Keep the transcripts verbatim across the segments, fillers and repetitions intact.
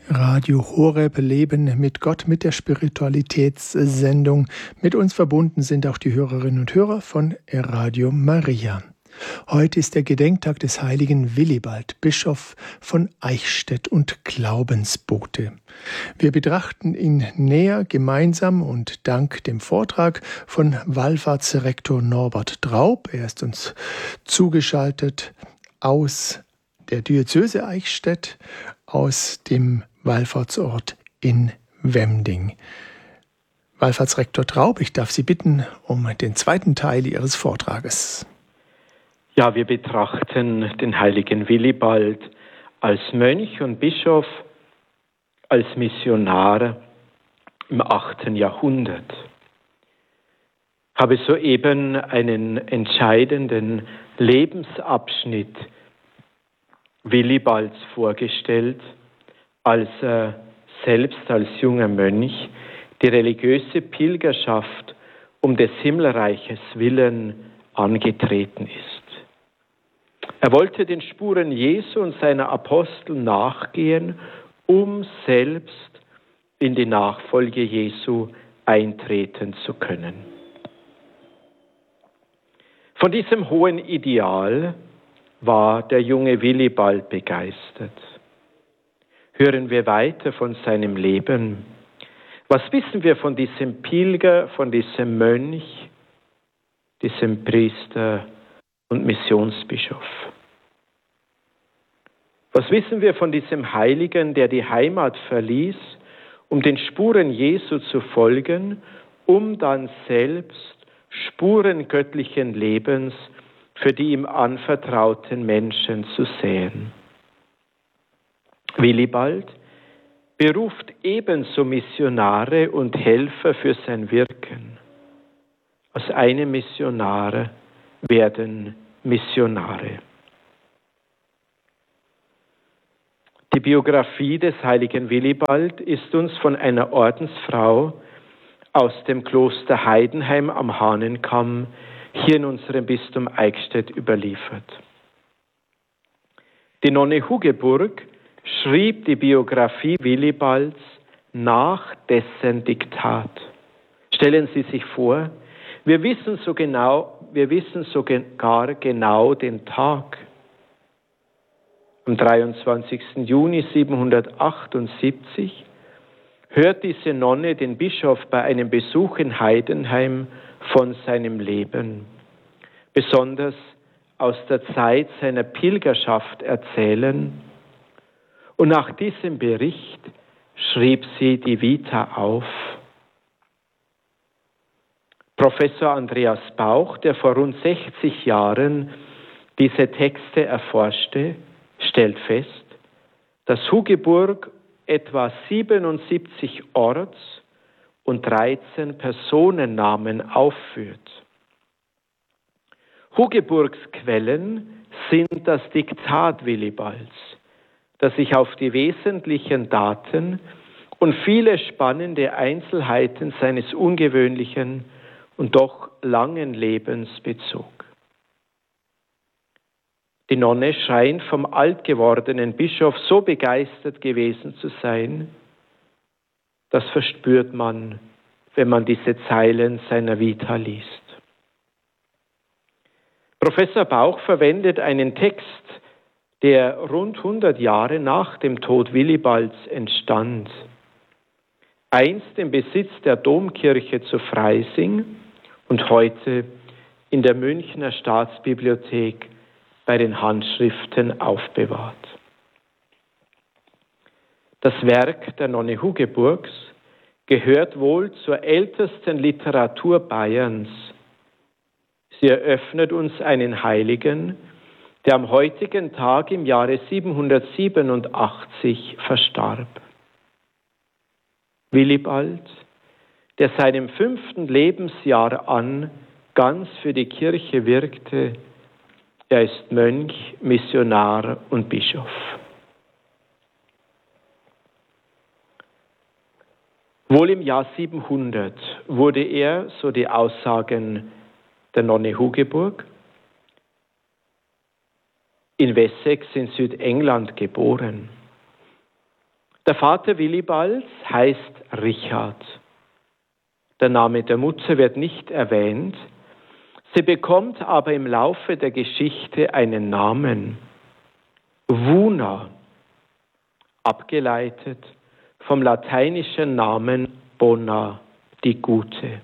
Radio Horeb Leben mit Gott, mit der Spiritualitätssendung. Mit uns verbunden sind auch die Hörerinnen und Hörer von Radio Maria. Heute ist der Gedenktag des heiligen Willibald, Bischof von Eichstätt und Glaubensbote. Wir betrachten ihn näher gemeinsam und dank dem Vortrag von Wallfahrtsrektor Norbert Traub. Er ist uns zugeschaltet aus der Diözese Eichstätt, aus dem Wallfahrtsort in Wemding. Wallfahrtsrektor Traub, ich darf Sie bitten um den zweiten Teil Ihres Vortrages. Ja, wir betrachten den heiligen Willibald als Mönch und Bischof, als Missionar im achten Jahrhundert. Ich habe soeben einen entscheidenden Lebensabschnitt Willibalds vorgestellt, als er selbst als junger Mönch die religiöse Pilgerschaft um des Himmelreiches willen angetreten ist. Er wollte den Spuren Jesu und seiner Apostel nachgehen, um selbst in die Nachfolge Jesu eintreten zu können. Von diesem hohen Ideal war der junge Willibald begeistert. Hören wir weiter von seinem Leben. Was wissen wir von diesem Pilger, von diesem Mönch, diesem Priester und Missionsbischof? Was wissen wir von diesem Heiligen, der die Heimat verließ, um den Spuren Jesu zu folgen, um dann selbst Spuren göttlichen Lebens für die ihm anvertrauten Menschen zu säen? Willibald beruft ebenso Missionare und Helfer für sein Wirken. Aus einem Missionar werden Missionare. Die Biografie des heiligen Willibald ist uns von einer Ordensfrau aus dem Kloster Heidenheim am Hahnenkamm hier in unserem Bistum Eichstätt überliefert. Die Nonne Hugeburg schrieb die Biografie Willibalds nach dessen Diktat. Stellen Sie sich vor, wir wissen so genau, wir wissen sogar genau den Tag. Am dreiundzwanzigsten Juni siebenhundertachtundsiebzig hört diese Nonne den Bischof bei einem Besuch in Heidenheim von seinem Leben, besonders aus der Zeit seiner Pilgerschaft erzählen. Und nach diesem Bericht schrieb sie die Vita auf. Professor Andreas Bauch, der vor rund sechzig Jahren diese Texte erforschte, stellt fest, dass Hugeburg etwa siebenundsiebzig Orts- und dreizehn Personennamen aufführt. Hugeburgs Quellen sind das Diktat Willibalds, das sich auf die wesentlichen Daten und viele spannende Einzelheiten seines ungewöhnlichen und doch langen Lebens bezog. Die Nonne scheint vom alt gewordenen Bischof so begeistert gewesen zu sein, das verspürt man, wenn man diese Zeilen seiner Vita liest. Professor Bauch verwendet einen Text, der rund hundert Jahre nach dem Tod Willibalds entstand, einst im Besitz der Domkirche zu Freising und heute in der Münchner Staatsbibliothek bei den Handschriften aufbewahrt. Das Werk der Nonne Hugeburgs gehört wohl zur ältesten Literatur Bayerns. Sie eröffnet uns einen Heiligen, der am heutigen Tag im Jahre siebenhundertsiebenundachtzig verstarb. Willibald, der seinem fünften Lebensjahr an ganz für die Kirche wirkte, er ist Mönch, Missionar und Bischof. Wohl im Jahr siebenhundert wurde er, so die Aussagen der Nonne Hugeburg, in Wessex in Südengland geboren. Der Vater Willibalds heißt Richard. Der Name der Mutter wird nicht erwähnt. Sie bekommt aber im Laufe der Geschichte einen Namen. Wuna, abgeleitet vom lateinischen Namen Bona, die Gute.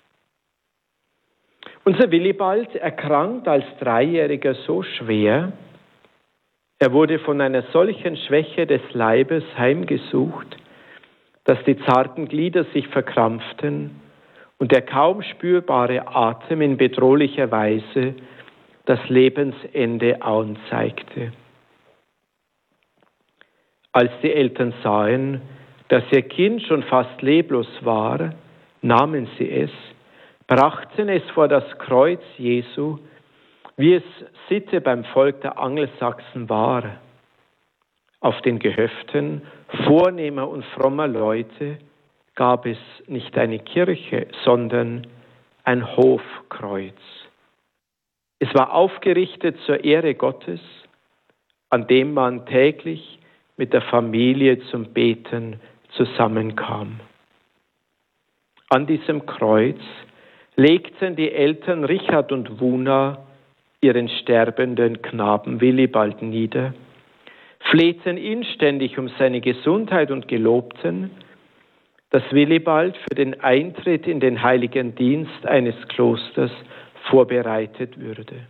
Unser Willibald erkrankt als Dreijähriger so schwer, er wurde von einer solchen Schwäche des Leibes heimgesucht, dass die zarten Glieder sich verkrampften und der kaum spürbare Atem in bedrohlicher Weise das Lebensende anzeigte. Als die Eltern sahen, dass ihr Kind schon fast leblos war, nahmen sie es, brachten es vor das Kreuz Jesu, wie es Sitte beim Volk der Angelsachsen war. Auf den Gehöften vornehmer und frommer Leute gab es nicht eine Kirche, sondern ein Hofkreuz. Es war aufgerichtet zur Ehre Gottes, an dem man täglich mit der Familie zum Beten zusammenkam. An diesem Kreuz legten die Eltern Richard und Wuna ihren sterbenden Knaben Willibald nieder, flehten inständig um seine Gesundheit und gelobten, dass Willibald für den Eintritt in den heiligen Dienst eines Klosters vorbereitet würde.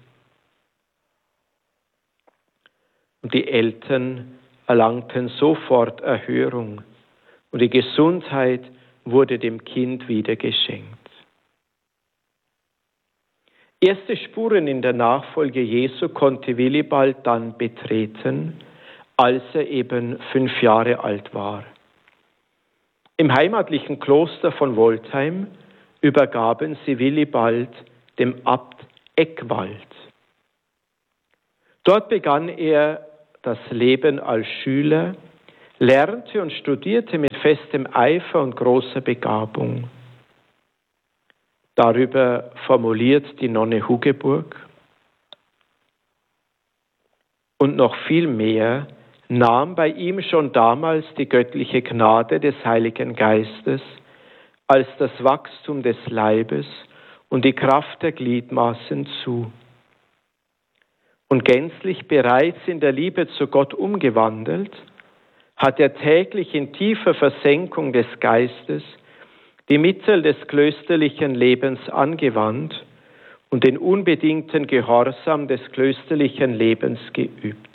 Und die Eltern erlangten sofort Erhörung und die Gesundheit wurde dem Kind wieder geschenkt. Erste Spuren in der Nachfolge Jesu konnte Willibald dann betreten, als er eben fünf Jahre alt war. Im heimatlichen Kloster von Woltheim übergaben sie Willibald dem Abt Eckwald. Dort begann er das Leben als Schüler, lernte und studierte mit festem Eifer und großer Begabung. Darüber formuliert die Nonne Hugeburg. Und noch viel mehr nahm bei ihm schon damals die göttliche Gnade des Heiligen Geistes als das Wachstum des Leibes und die Kraft der Gliedmaßen zu. Und gänzlich bereits in der Liebe zu Gott umgewandelt, hat er täglich in tiefer Versenkung des Geistes die Mittel des klösterlichen Lebens angewandt und den unbedingten Gehorsam des klösterlichen Lebens geübt.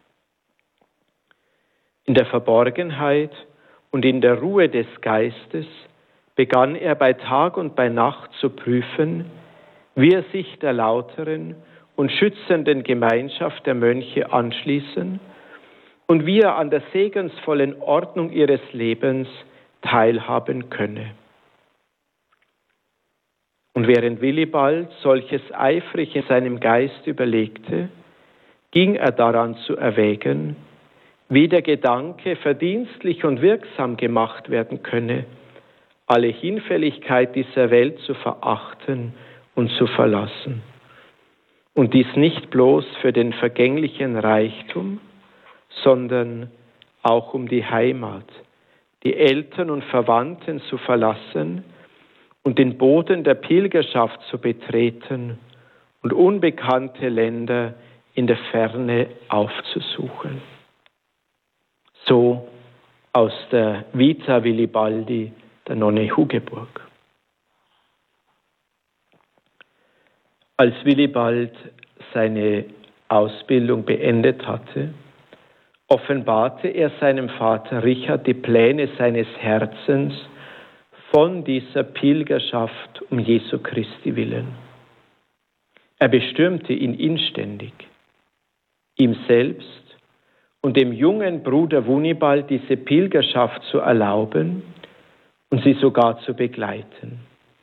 In der Verborgenheit und in der Ruhe des Geistes begann er bei Tag und bei Nacht zu prüfen, wie er sich der lauteren und schützenden Gemeinschaft der Mönche anschließen und wie er an der segensvollen Ordnung ihres Lebens teilhaben könne. Und während Willibald solches eifrig in seinem Geist überlegte, ging er daran zu erwägen, wie der Gedanke verdienstlich und wirksam gemacht werden könne, alle Hinfälligkeit dieser Welt zu verachten und zu verlassen. Und dies nicht bloß für den vergänglichen Reichtum, sondern auch um die Heimat, die Eltern und Verwandten zu verlassen und den Boden der Pilgerschaft zu betreten und unbekannte Länder in der Ferne aufzusuchen. So aus der Vita Willibaldi der Nonne Hugeburg. Als Willibald seine Ausbildung beendet hatte, offenbarte er seinem Vater Richard die Pläne seines Herzens von dieser Pilgerschaft um Jesu Christi willen. Er bestürmte ihn inständig, ihm selbst und dem jungen Bruder Wunibald diese Pilgerschaft zu erlauben und sie sogar zu begleiten.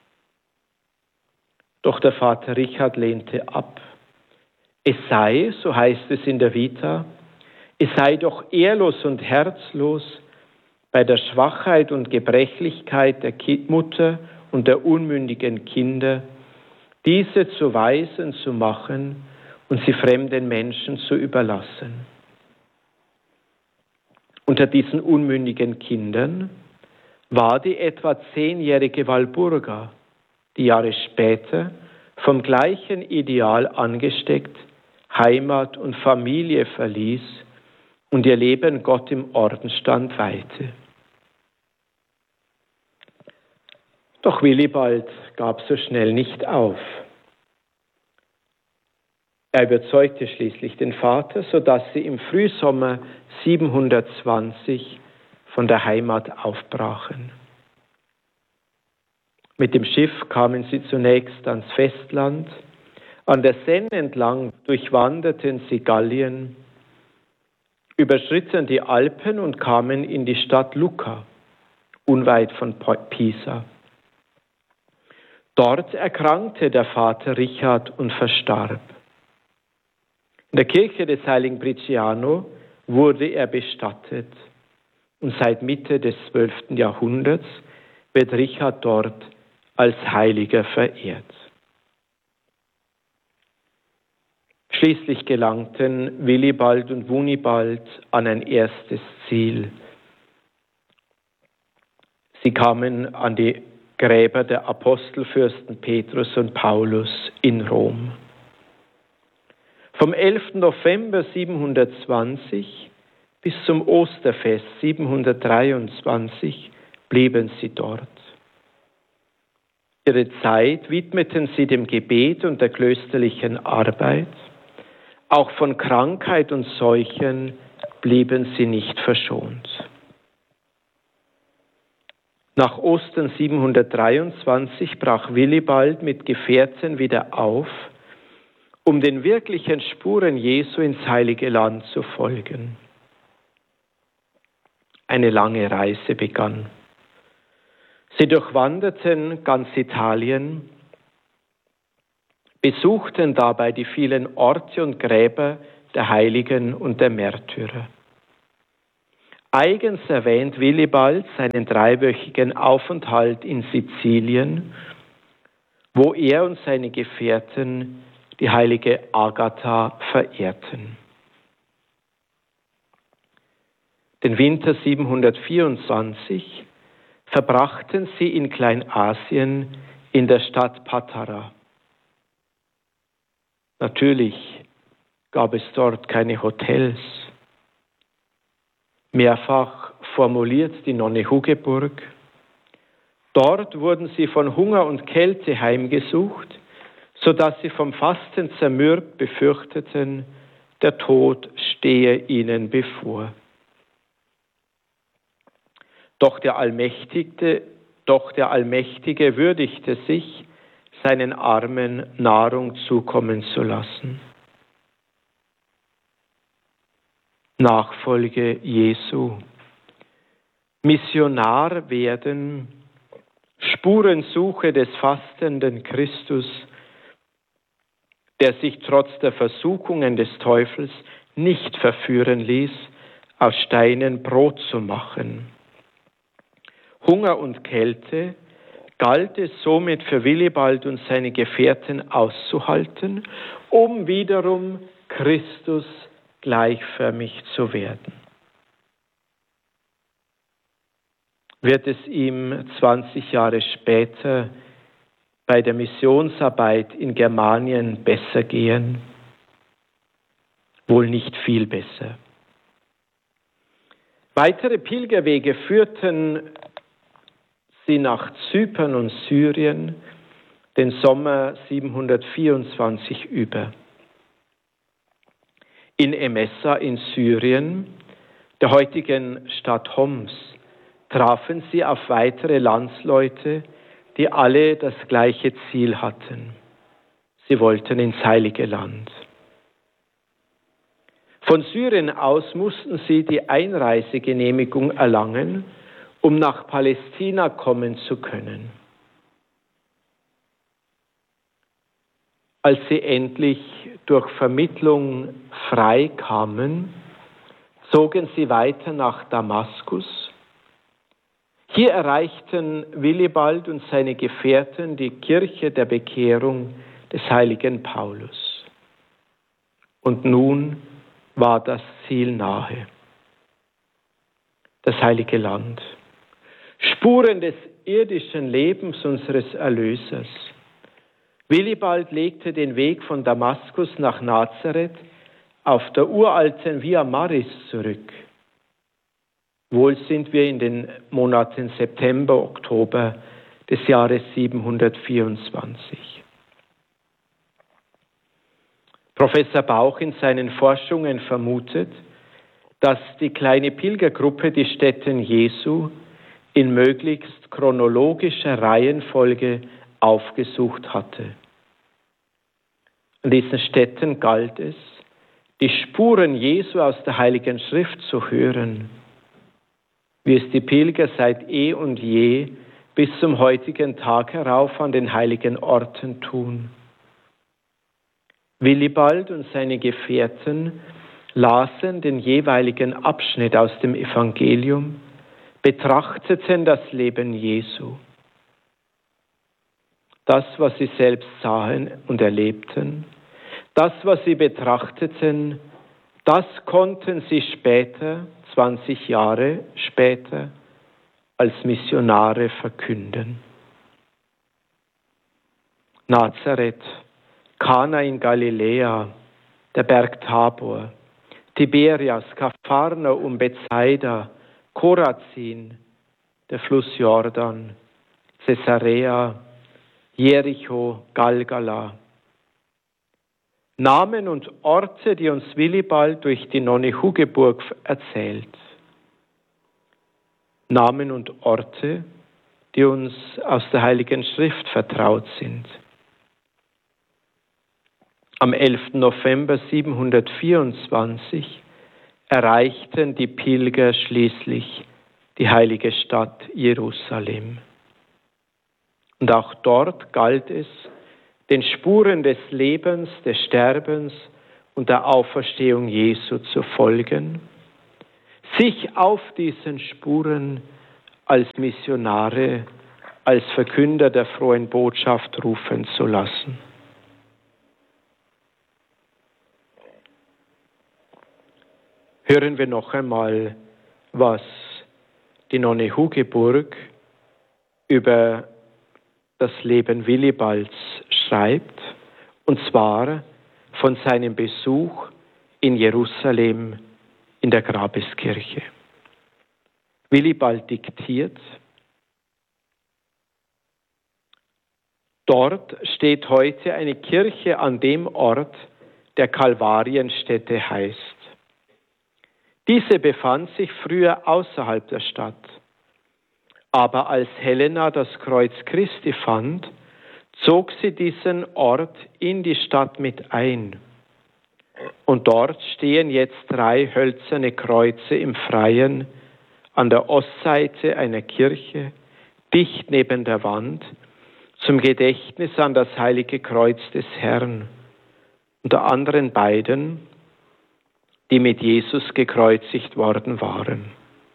Doch der Vater Richard lehnte ab. Es sei, so heißt es in der Vita, es sei doch ehrlos und herzlos, bei der Schwachheit und Gebrechlichkeit der Mutter und der unmündigen Kinder, diese zu Waisen zu machen und sie fremden Menschen zu überlassen. Unter diesen unmündigen Kindern war die etwa zehnjährige Walburga, die Jahre später vom gleichen Ideal angesteckt Heimat und Familie verließ und ihr Leben Gott im Ordensstand weihte. Doch Willibald gab so schnell nicht auf. Er überzeugte schließlich den Vater, sodass sie im Frühsommer siebenhundertzwanzig von der Heimat aufbrachen. Mit dem Schiff kamen sie zunächst ans Festland. An der Seine entlang durchwanderten sie Gallien, überschritten die Alpen und kamen in die Stadt Lucca, unweit von Pisa. Dort erkrankte der Vater Richard und verstarb. In der Kirche des heiligen Briciano wurde er bestattet und seit Mitte des zwölften Jahrhunderts wird Richard dort als Heiliger verehrt. Schließlich gelangten Willibald und Wunibald an ein erstes Ziel. Sie kamen an die Gräber der Apostelfürsten Petrus und Paulus in Rom. Vom elften November siebenhundertzwanzig bis zum Osterfest siebenhundertdreiundzwanzig blieben sie dort. Ihre Zeit widmeten sie dem Gebet und der klösterlichen Arbeit. Auch von Krankheit und Seuchen blieben sie nicht verschont. Nach Ostern siebenhundertdreiundzwanzig brach Willibald mit Gefährten wieder auf, um den wirklichen Spuren Jesu ins Heilige Land zu folgen. Eine lange Reise begann. Sie durchwanderten ganz Italien, besuchten dabei die vielen Orte und Gräber der Heiligen und der Märtyrer. Eigens erwähnt Willibald seinen dreiwöchigen Aufenthalt in Sizilien, wo er und seine Gefährten die heilige Agatha verehrten. Den Winter siebenhundertvierundzwanzig verbrachten sie in Kleinasien in der Stadt Patara. Natürlich gab es dort keine Hotels. Mehrfach formuliert die Nonne Hugeburg: Dort wurden sie von Hunger und Kälte heimgesucht, sodass sie vom Fasten zermürbt befürchteten, der Tod stehe ihnen bevor. Doch der Allmächtige, doch der Allmächtige würdigte sich, seinen Armen Nahrung zukommen zu lassen. Nachfolge Jesu. Missionar werden, Spurensuche des fastenden Christus, der sich trotz der Versuchungen des Teufels nicht verführen ließ, aus Steinen Brot zu machen. Hunger und Kälte galt es somit für Willibald und seine Gefährten auszuhalten, um wiederum Christus gleichförmig zu werden. Wird es ihm zwanzig Jahre später bei der Missionsarbeit in Germanien besser gehen? Wohl nicht viel besser. Weitere Pilgerwege führten sie nach Zypern und Syrien den Sommer siebenhundertvierundzwanzig über. In Emessa in Syrien, der heutigen Stadt Homs, trafen sie auf weitere Landsleute, die alle das gleiche Ziel hatten. Sie wollten ins Heilige Land. Von Syrien aus mussten sie die Einreisegenehmigung erlangen, um nach Palästina kommen zu können. Als sie endlich durch Vermittlung frei kamen, zogen sie weiter nach Damaskus. Hier erreichten Willibald und seine Gefährten die Kirche der Bekehrung des heiligen Paulus. Und nun war das Ziel nahe. das heilige Land. Spuren des irdischen Lebens unseres Erlösers. Willibald legte den Weg von Damaskus nach Nazareth auf der uralten Via Maris zurück. Wohl sind wir in den Monaten September, Oktober des Jahres siebenhundertvierundzwanzig. Professor Bauch in seinen Forschungen vermutet, dass die kleine Pilgergruppe die Stätten Jesu in möglichst chronologischer Reihenfolge aufgesucht hatte. An diesen Stätten galt es, die Spuren Jesu aus der Heiligen Schrift zu hören, wie es die Pilger seit eh und je bis zum heutigen Tag herauf an den heiligen Orten tun. Willibald und seine Gefährten lasen den jeweiligen Abschnitt aus dem Evangelium, betrachteten das Leben Jesu. Das, was sie selbst sahen und erlebten, das, was sie betrachteten, das konnten sie später, zwanzig Jahre später, als Missionare verkünden. Nazareth, Kana in Galiläa, der Berg Tabor, Tiberias, Kapharnaum, Bethsaida, Korazin, der Fluss Jordan, Caesarea, Jericho, Galgala. Namen und Orte, die uns Willibald durch die Nonne Hugeburg erzählt. Namen und Orte, die uns aus der Heiligen Schrift vertraut sind. Am elften November siebenhundertvierundzwanzig erreichten die Pilger schließlich die heilige Stadt Jerusalem. Und auch dort galt es, den Spuren des Lebens, des Sterbens und der Auferstehung Jesu zu folgen, sich auf diesen Spuren als Missionare, als Verkünder der frohen Botschaft rufen zu lassen. Hören wir noch einmal, was die Nonne Hugeburg über das Leben Willibalds schreibt, und zwar von seinem Besuch in Jerusalem in der Grabeskirche. Willibald diktiert: Dort steht heute eine Kirche an dem Ort, der Kalvarienstätte heißt. Diese befand sich früher außerhalb der Stadt. Aber als Helena das Kreuz Christi fand, zog sie diesen Ort in die Stadt mit ein. Und dort stehen jetzt drei hölzerne Kreuze im Freien an der Ostseite einer Kirche, dicht neben der Wand, zum Gedächtnis an das heilige Kreuz des Herrn. Unter anderen beiden, die mit Jesus gekreuzigt worden waren.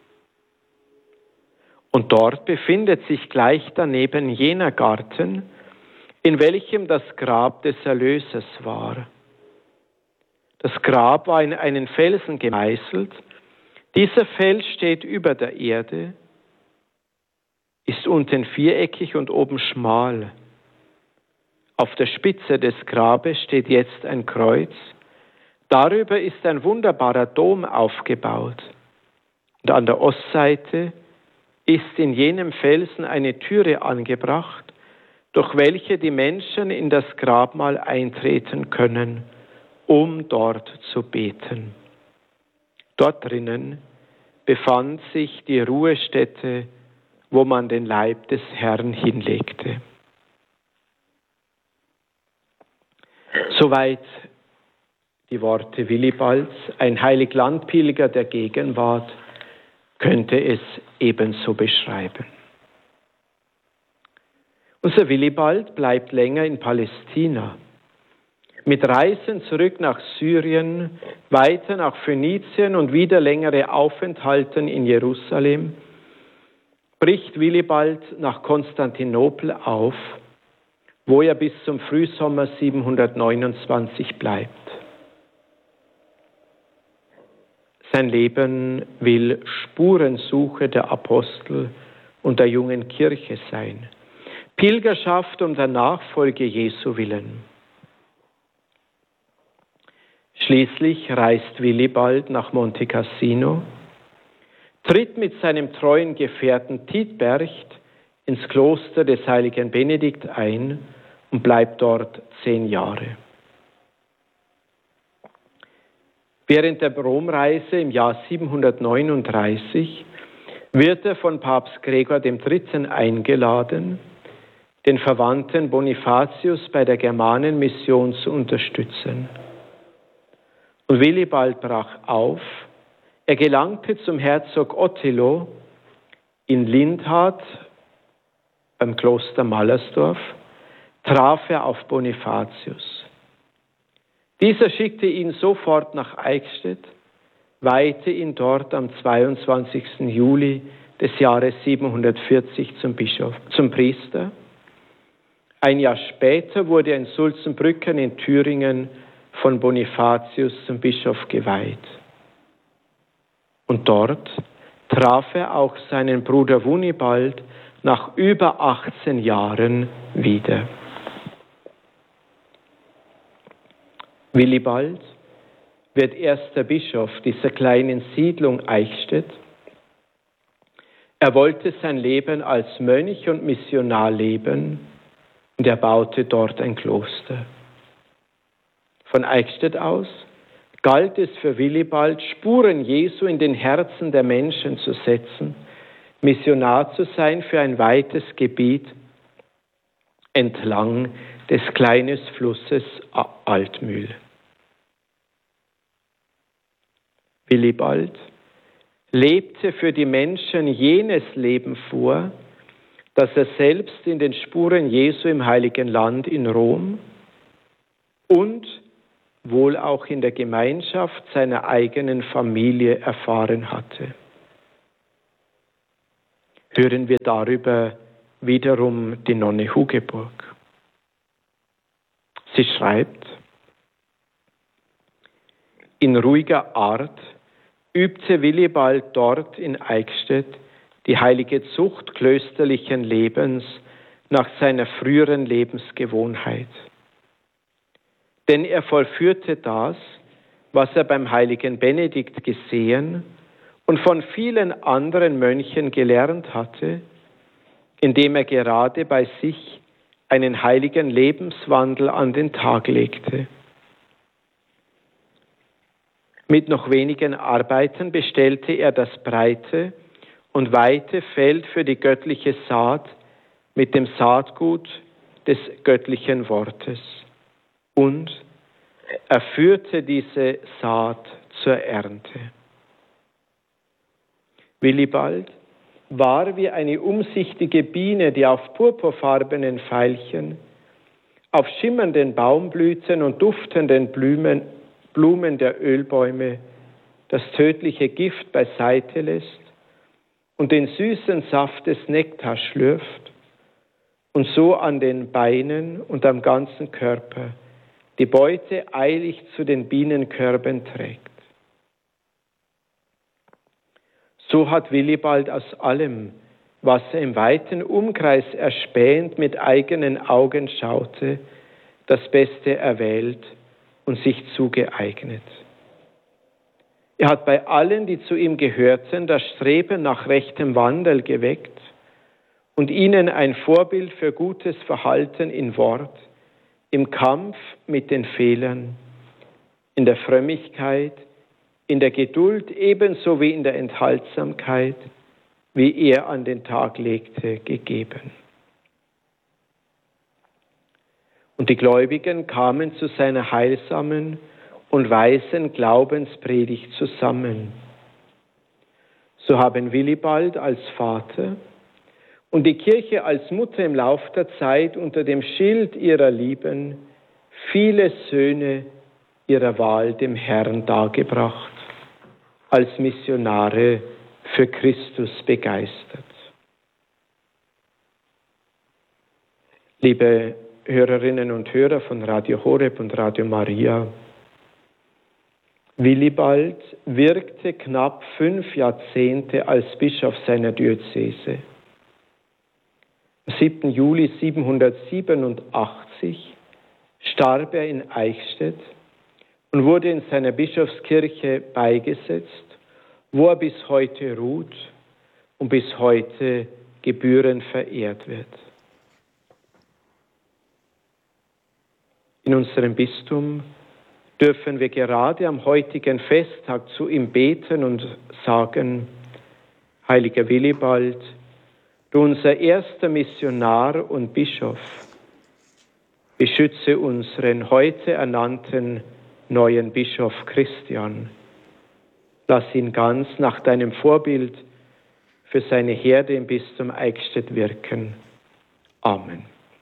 Und dort befindet sich gleich daneben jener Garten, in welchem das Grab des Erlösers war. Das Grab war in einen Felsen gemeißelt. Dieser Fels steht über der Erde, ist unten viereckig und oben schmal. Auf der Spitze des Grabes steht jetzt ein Kreuz. Darüber ist ein wunderbarer Dom aufgebaut. Und an der Ostseite ist in jenem Felsen eine Türe angebracht, durch welche die Menschen in das Grabmal eintreten können, um dort zu beten. Dort drinnen befand sich die Ruhestätte, wo man den Leib des Herrn hinlegte. Soweit die Worte Willibalds. Ein Heiliglandpilger der Gegenwart könnte es ebenso beschreiben. Unser Willibald bleibt länger in Palästina. Mit Reisen zurück nach Syrien, weiter nach Phönizien und wieder längere Aufenthalten in Jerusalem, bricht Willibald nach Konstantinopel auf, wo er bis zum Frühsommer siebenhundertneunundzwanzig bleibt. Sein Leben will Spurensuche der Apostel und der jungen Kirche sein. Pilgerschaft um der Nachfolge Jesu willen. Schließlich reist Willibald nach Monte Cassino, tritt mit seinem treuen Gefährten Tidbercht ins Kloster des heiligen Benedikt ein und bleibt dort zehn Jahre. Während der Romreise im Jahr siebenhundertneununddreißig wird er von Papst Gregor der Dritte eingeladen, den Verwandten Bonifatius bei der Germanenmission zu unterstützen. Und Willibald brach auf. Er gelangte zum Herzog Ottilo in Lindhard beim Kloster Mallersdorf, traf er auf Bonifatius. Dieser schickte ihn sofort nach Eichstätt, weihte ihn dort am zweiundzwanzigsten Juli des Jahres siebenhundertvierzig zum Bischof, zum Priester. Ein Jahr später wurde er in Sulzenbrücken in Thüringen von Bonifatius zum Bischof geweiht. Und dort traf er auch seinen Bruder Wunibald nach über achtzehn Jahren wieder. Willibald wird erster Bischof dieser kleinen Siedlung Eichstätt. Er wollte sein Leben als Mönch und Missionar leben und er baute dort ein Kloster. Von Eichstätt aus galt es für Willibald, Spuren Jesu in den Herzen der Menschen zu setzen, Missionar zu sein für ein weites Gebiet entlang des kleinen Flusses Altmühl. Willibald lebte für die Menschen jenes Leben vor, das er selbst in den Spuren Jesu im Heiligen Land in Rom und wohl auch in der Gemeinschaft seiner eigenen Familie erfahren hatte. Hören wir darüber wiederum die Nonne Hugeburg. Sie schreibt: In ruhiger Art übte Willibald dort in Eichstätt die heilige Zucht klösterlichen Lebens nach seiner früheren Lebensgewohnheit. Denn er vollführte das, was er beim heiligen Benedikt gesehen und von vielen anderen Mönchen gelernt hatte, indem er gerade bei sich einen heiligen Lebenswandel an den Tag legte. Mit noch wenigen Arbeiten bestellte er das breite und weite Feld für die göttliche Saat mit dem Saatgut des göttlichen Wortes. Und er führte diese Saat zur Ernte. Willibald war wie eine umsichtige Biene, die auf purpurfarbenen Veilchen, auf schimmernden Baumblüten und duftenden Blumen, Blumen der Ölbäume das tödliche Gift beiseite lässt und den süßen Saft des Nektars schlürft und so an den Beinen und am ganzen Körper die Beute eilig zu den Bienenkörben trägt. So hat Willibald aus allem, was er im weiten Umkreis erspähend mit eigenen Augen schaute, das Beste erwählt und sich zugeeignet. Er hat bei allen, die zu ihm gehörten, das Streben nach rechtem Wandel geweckt und ihnen ein Vorbild für gutes Verhalten in Wort, im Kampf mit den Fehlern, in der Frömmigkeit, in der Geduld ebenso wie in der Enthaltsamkeit, wie er an den Tag legte, gegeben. Und die Gläubigen kamen zu seiner heilsamen und weisen Glaubenspredigt zusammen. So haben Willibald als Vater und die Kirche als Mutter im Lauf der Zeit unter dem Schild ihrer Lieben viele Söhne ihrer Wahl dem Herrn dargebracht, als Missionare für Christus begeistert. Liebe Hörerinnen und Hörer von Radio Horeb und Radio Maria, Willibald wirkte knapp fünf Jahrzehnte als Bischof seiner Diözese. Am siebten Juli siebenhundertsiebenundachtzig starb er in Eichstätt und wurde in seiner Bischofskirche beigesetzt, wo er bis heute ruht und bis heute gebührend verehrt wird. In unserem Bistum dürfen wir gerade am heutigen Festtag zu ihm beten und sagen: Heiliger Willibald, du unser erster Missionar und Bischof, beschütze unseren heute ernannten neuen Bischof Christian. Lass ihn ganz nach deinem Vorbild für seine Herde im Bistum Eichstätt wirken. Amen.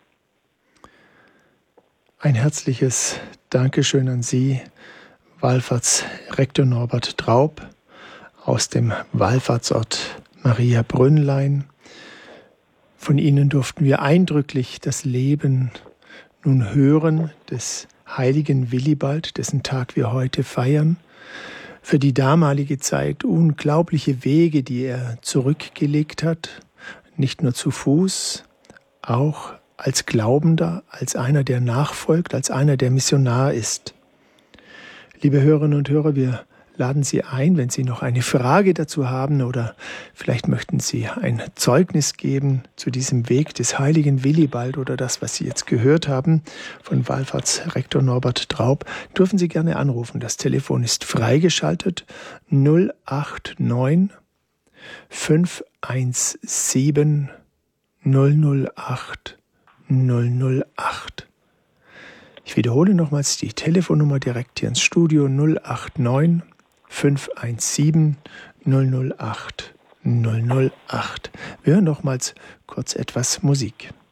Ein herzliches Dankeschön an Sie, Wallfahrtsrektor Norbert Traub aus dem Wallfahrtsort Maria Brünnlein. Von Ihnen durften wir eindrücklich das Leben nun hören des heiligen Willibald, dessen Tag wir heute feiern. Für die damalige Zeit unglaubliche Wege, die er zurückgelegt hat, nicht nur zu Fuß, auch als Glaubender, als einer, der nachfolgt, als einer, der Missionar ist. Liebe Hörerinnen und Hörer, wir laden Sie ein, wenn Sie noch eine Frage dazu haben oder vielleicht möchten Sie ein Zeugnis geben zu diesem Weg des heiligen Willibald oder das, was Sie jetzt gehört haben von Wallfahrtsrektor Norbert Traub, dürfen Sie gerne anrufen. Das Telefon ist freigeschaltet null acht neun fünf eins sieben null null acht null null acht. Ich wiederhole nochmals die Telefonnummer direkt hier ins Studio null acht neun fünf eins sieben null null acht null null acht. Wir hören nochmals kurz etwas Musik.